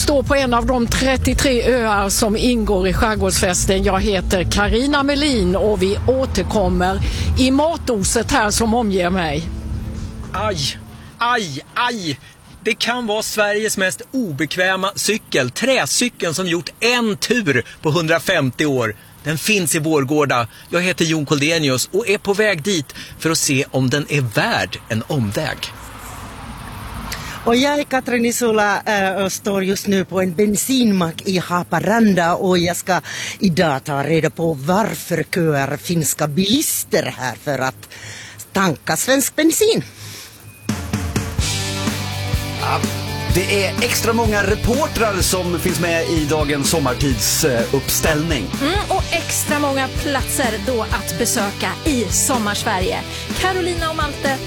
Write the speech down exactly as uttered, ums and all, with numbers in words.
står på en av de trettiotre öar som ingår i skärgårdsfesten. Jag heter Carina Melin och vi återkommer i matoset här som omger mig. Aj, aj, aj! Det kan vara Sveriges mest obekväma cykel, träcykeln som gjort en tur på hundrafemtio år. Den finns i Vårgårda. Jag heter Jon Koldenius och är på väg dit för att se om den är värd en omväg. Och jag är Katrin Isula och står just nu på en bensinmack i Haparanda och jag ska idag ta reda på varför köar finska bilister här för att tanka svensk bensin. Ja, det är extra många reportrar som finns med i dagens sommartidsuppställning. Mm, och extra många platser då att besöka i Sommarsverige. Carolina och Malte